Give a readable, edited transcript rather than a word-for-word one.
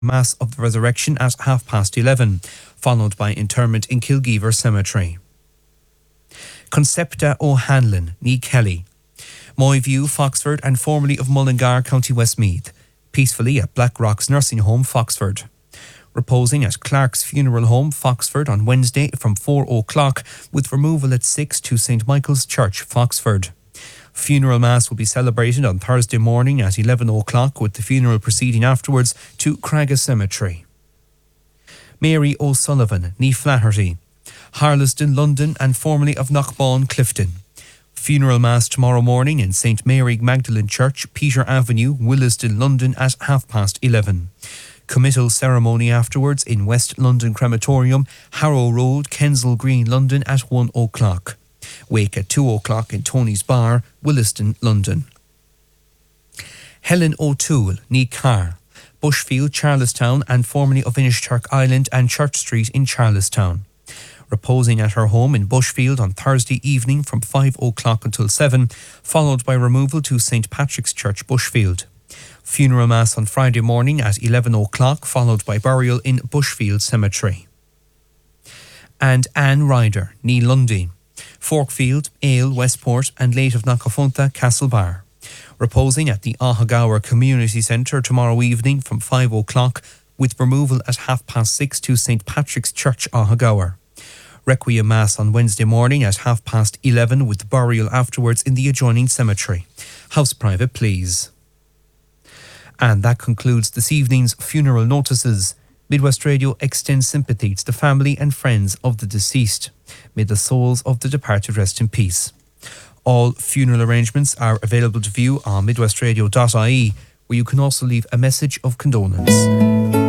Mass of the Resurrection at 11:30, followed by interment in Kilgeever Cemetery. Concepta O'Hanlon, ní Kelly. Moyview, Foxford and formerly of Mullingar, County Westmeath. Peacefully at Black Rocks Nursing Home, Foxford. Reposing at Clark's Funeral Home, Foxford on Wednesday from 4 o'clock with removal at 6 to St Michael's Church, Foxford. Funeral Mass will be celebrated on Thursday morning at 11 o'clock with the funeral proceeding afterwards to Cragga Cemetery. Mary O'Sullivan, ní Flaherty. Harlesden, London and formerly of Knockbawn, Clifton. Funeral Mass tomorrow morning in St Mary Magdalene Church, Peter Avenue, Willesden, London at 11:30. Committal ceremony afterwards in West London Crematorium, Harrow Road, Kensal Green, London at 1 o'clock. Wake at 2 o'clock in Tony's Bar, Willesden, London. Helen O'Toole, ní Carr. Bushfield, Charlestown and formerly of Inishturk Island and Church Street in Charlestown. Reposing at her home in Bushfield on Thursday evening from 5 o'clock until 7, followed by removal to St Patrick's Church, Bushfield. Funeral Mass on Friday morning at 11 o'clock, followed by burial in Bushfield Cemetery. And Anne Ryder, ní Lundy. Forkfield, Ale, Westport and late of Knockafunta, Castlebar. Reposing at the Ahagawa Community Centre tomorrow evening from 5 o'clock, with removal at 6:30 to St Patrick's Church, Ahagawa. Requiem Mass on Wednesday morning at 11:30 with burial afterwards in the adjoining cemetery. House private, please. And that concludes this evening's funeral notices. Midwest Radio extends sympathy to the family and friends of the deceased. May the souls of the departed rest in peace. All funeral arrangements are available to view on midwestradio.ie, where you can also leave a message of condolence.